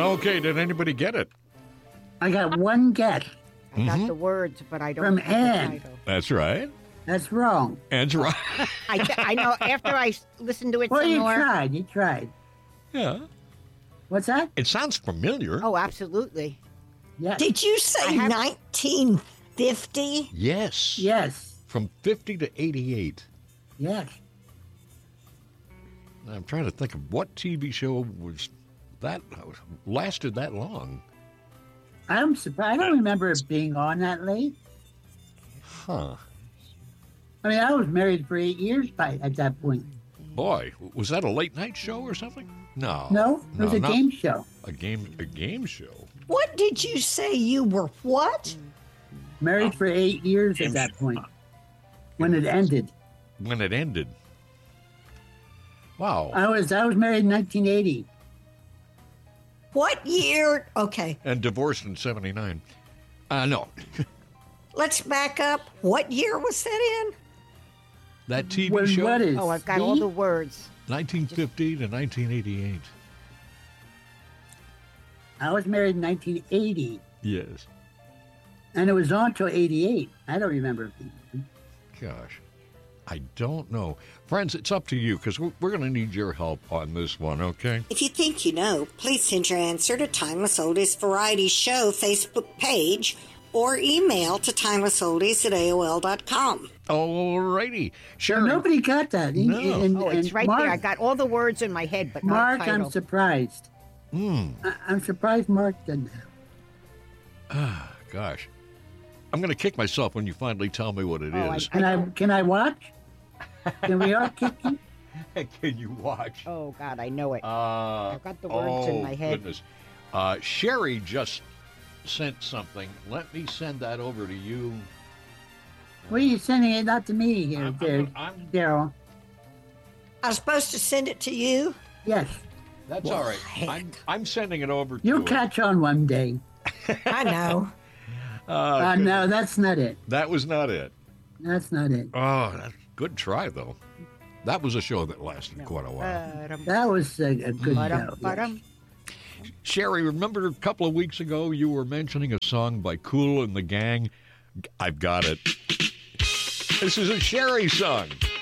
Okay, did anybody get it? I got one guess. I got the words, but I don't From have the Ann. title. That's right. That's wrong. Anne's right. I know. After I listened to it Well, some you more. tried. You tried. Yeah. What's that? It sounds familiar. Oh, absolutely. Yes. Did you say I have- 1950? Yes. Yes. From 50 to 88. Yes. I'm trying to think of what TV show was that lasted that long. I'm surprised. I don't remember it being on that late. Huh. I mean, I was married for 8 years at that point. Boy, was that a late night show or something? No. No, it was a not game show. A game show. What did you say you were what? Married for 8 years at that point. When it ended. When it ended. Wow. I was married in 1980. What year? Okay, And divorced in 79. No. let's back up. What year was that in? That TV When show? what is? Oh, I've got all the words. 1950 to 1988. I was married in 1980, Yes. and it was on till 88. I don't remember. Gosh. I don't know. Friends, it's up to you because we're going to need your help on this one, okay? If you think you know, please send your answer to Timeless Oldies Variety Show Facebook page or email to timelessoldies@aol.com. Alrighty. Sure. Nobody got that. No. Oh, it's right Mark, there. I got all the words in my head, but Mark, not the title. I'm surprised. I'm surprised Mark didn't have. Gosh. I'm going to kick myself when you finally tell me what it Oh, is. Can I watch? Can we all kick you? Can you watch? Oh, God, I know it. I've got the words in my head. Goodness. Sherry just sent something. Let me send that over to you. Well, you're sending it not to me here, I'm- Daryl. I was supposed to send it to you. Yes. That's all right. I'm sending it over to You'll her. catch on one day. I know. No, that's not it. That was not it. That's not it. Oh, that's good try, though. That was a show that lasted quite a while. That was a good show. Ba-dum. Sherry, remember a couple of weeks ago you were mentioning a song by Kool and the Gang? I've got it. This is a Sherry song.